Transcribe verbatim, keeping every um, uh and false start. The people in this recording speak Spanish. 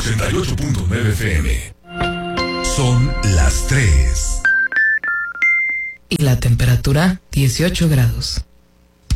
ochenta y ocho punto nueve F M. Son las tres. Y la temperatura, dieciocho grados.